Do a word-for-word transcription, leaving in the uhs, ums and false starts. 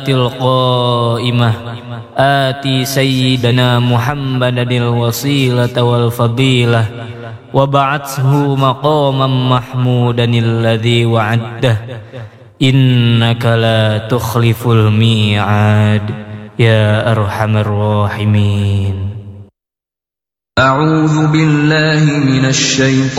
القائمة آتي سيدنا محمدا الوسيلة والفضيلة وبعثه مقاما محمودا الذي وعده إنك لا تخلف الميعاد يا أرحم الراحمين. أعوذ بالله من الشيطان